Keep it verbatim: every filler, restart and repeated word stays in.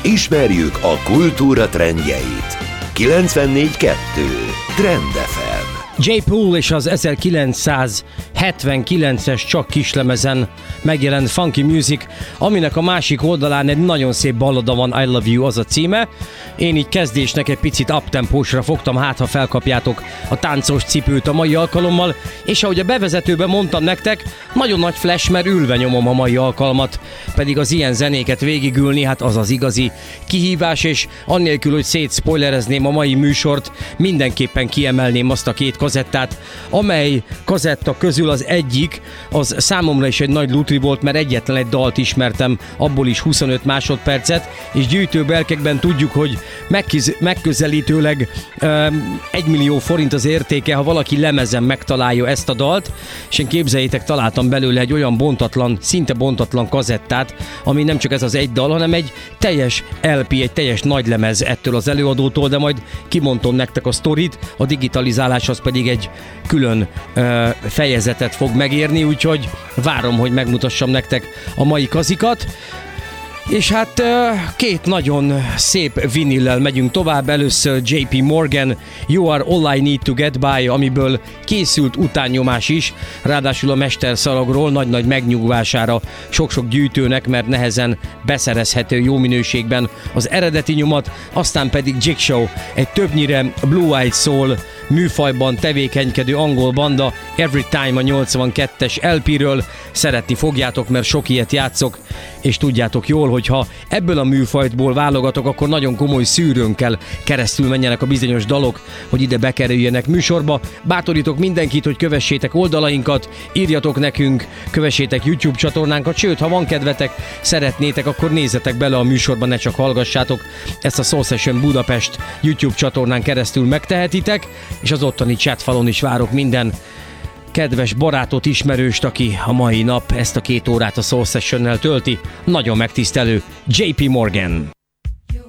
Ismerjük a kultúra trendjeit. kilencvennégy kettő Trend ef em. Jay Poole és az ezerkilencszázhetvenkilences csak kislemezen megjelent Funky Music, aminek a másik oldalán egy nagyon szép ballada van, I Love You az a címe. Én így kezdésnek egy picit uptempósra fogtam, hát ha felkapjátok a táncos cipőt a mai alkalommal, és ahogy a bevezetőben mondtam nektek, nagyon nagy flash, mert ülve nyomom a mai alkalmat, pedig az ilyen zenéket végigülni, hát az az igazi kihívás, és annélkül, hogy szétszpoilerezném a mai műsort, mindenképpen kiemelném azt a két kazettát, amely kazetta közül az egyik, az számomra is egy nagy lutri volt, mert egyetlen egy dalt ismertem, abból is huszonöt másodpercet, és gyűjtőbelkekben tudjuk, hogy megkiz- megközelítőleg um, egy millió forint az értéke, ha valaki lemezen megtalálja ezt a dalt, és én képzeljétek, találtam belőle egy olyan bontatlan, szinte bontatlan kazettát, ami nem csak ez az egy dal, hanem egy teljes el pé, egy teljes nagylemez ettől az előadótól, de majd kimondom nektek a sztorit, a digitalizálás az pedig egy külön uh, fejezetet fog megérni, úgyhogy várom, hogy megmutassam nektek a mai kazikat. És hát két nagyon szép vinillel megyünk tovább. Először J P Morgan, You Are All I Need To Get By, amiből készült utánnyomás is, ráadásul a mesterszalagról, nagy-nagy megnyugvására sok-sok gyűjtőnek, mert nehezen beszerezhető jó minőségben az eredeti nyomat, aztán pedig Jigsaw, egy többnyire Blue Eyed Soul műfajban tevékenykedő angol banda, Every Time a nyolcvankettes el péről. Szeretni fogjátok, mert sok ilyet játszok, és tudjátok jól, hogyha ebből a műfajtból válogatok, akkor nagyon komoly szűrőn kell keresztül menjenek a bizonyos dalok, hogy ide bekerüljenek műsorba. Bátorítok mindenkit, hogy kövessétek oldalainkat, írjatok nekünk, kövessétek YouTube csatornánkat, sőt, ha van kedvetek, szeretnétek, akkor nézzetek bele a műsorba, ne csak hallgassátok. Ezt a Soul Session Budapest YouTube csatornán keresztül megtehetitek, és az ottani chatfalon is várok minden kedves barátot, ismerőst, aki a mai nap ezt a két órát a Soul Sessionnel tölti. Nagyon megtisztelő. J P Morgan.